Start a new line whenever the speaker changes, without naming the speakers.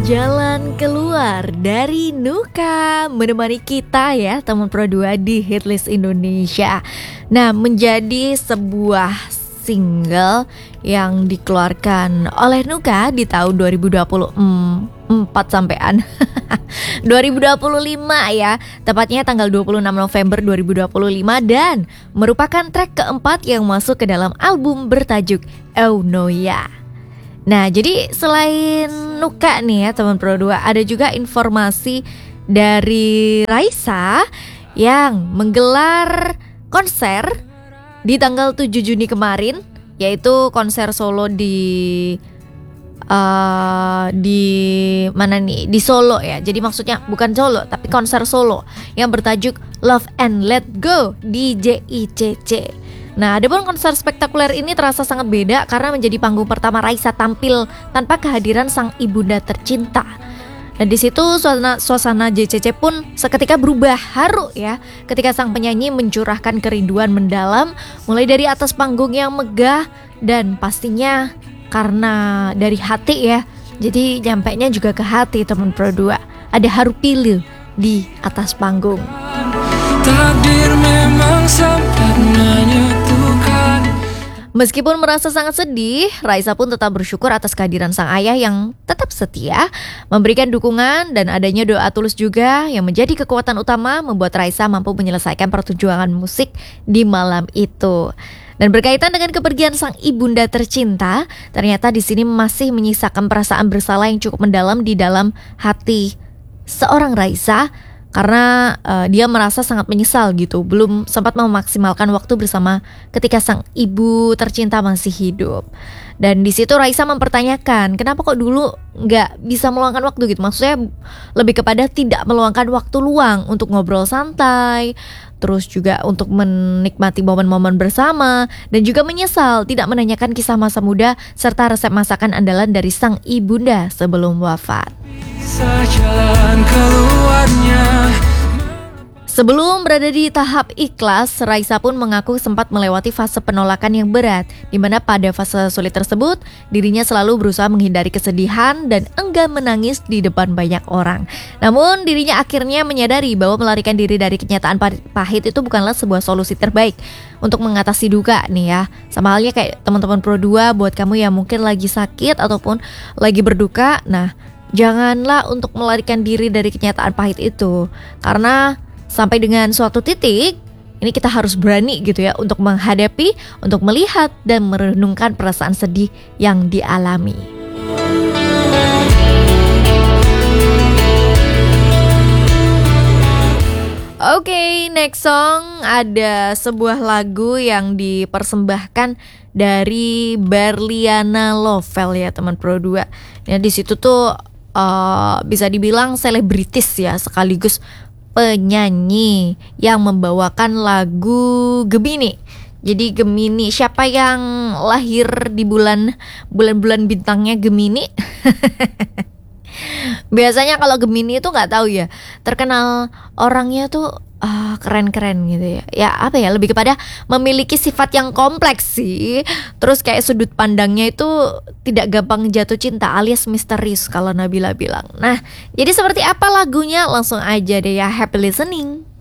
Jalan keluar dari Nuka menemani kita ya teman Pro 2 di Hitlist Indonesia. Nah, menjadi sebuah single yang dikeluarkan oleh Nuka di tahun 2024 sampean 2025 ya, tepatnya tanggal 26 November 2025, dan merupakan track keempat yang masuk ke dalam album bertajuk Eunoia. Nah, jadi selain Nuka nih ya teman Pro 2, ada juga informasi dari Raisa yang menggelar konser di tanggal 7 Juni kemarin, yaitu konser solo di mana nih? Di Solo ya. Jadi maksudnya bukan Solo, tapi konser solo yang bertajuk Love and Let Go di JICC. Nah, adapun konser spektakuler ini terasa sangat beda karena menjadi panggung pertama Raisa tampil tanpa kehadiran sang ibunda tercinta. Dan di situ suasana JCC pun seketika berubah haru ya, ketika sang penyanyi mencurahkan kerinduan mendalam mulai dari atas panggung yang megah dan pastinya karena dari hati ya. Jadi nyampainya juga ke hati teman Pro 2. Ada haru pilu di atas panggung. Takdir memang sempat menyatukan. Meskipun merasa sangat sedih, Raisa pun tetap bersyukur atas kehadiran sang ayah yang tetap setia, memberikan dukungan, dan adanya doa tulus juga yang menjadi kekuatan utama membuat Raisa mampu menyelesaikan perjuangan musik di malam itu. Dan berkaitan dengan kepergian sang ibunda tercinta, ternyata di sini masih menyisakan perasaan bersalah yang cukup mendalam di dalam hati seorang Raisa. Karena dia merasa sangat menyesal gitu, belum sempat memaksimalkan waktu bersama ketika sang ibu tercinta masih hidup. Dan di situ Raisa mempertanyakan, kenapa kok dulu nggak bisa meluangkan waktu gitu? Maksudnya lebih kepada tidak meluangkan waktu luang untuk ngobrol santai, terus juga untuk menikmati momen-momen bersama, dan juga menyesal tidak menanyakan kisah masa muda serta resep masakan andalan dari sang ibunda sebelum wafat. Sebelum berada di tahap ikhlas, Raisa pun mengaku sempat melewati fase penolakan yang berat, di mana pada fase sulit tersebut, dirinya selalu berusaha menghindari kesedihan dan enggan menangis di depan banyak orang. Namun dirinya akhirnya menyadari bahwa melarikan diri dari kenyataan pahit itu bukanlah sebuah solusi terbaik untuk mengatasi duka nih ya. Sama halnya kayak teman-teman Pro 2, buat kamu yang mungkin lagi sakit ataupun lagi berduka, nah janganlah untuk melarikan diri dari kenyataan pahit itu, karena sampai dengan suatu titik ini kita harus berani gitu ya untuk menghadapi, untuk melihat dan merenungkan perasaan sedih yang dialami. Oke, next song ada sebuah lagu yang dipersembahkan dari Berliana Lovell ya teman Pro 2. Ya, di situ tuh bisa dibilang selebritis ya, sekaligus penyanyi yang membawakan lagu Gemini. Jadi Gemini, siapa yang lahir di bulan-bulan bintangnya Gemini? Biasanya kalau Gemini itu nggak tahu ya, terkenal orangnya tuh keren-keren gitu ya. Ya apa ya, lebih kepada memiliki sifat yang kompleks sih. Terus kayak sudut pandangnya itu tidak gampang jatuh cinta alias misterius kalau Nabila bilang. Nah, jadi seperti apa lagunya? Langsung aja deh ya, happy listening.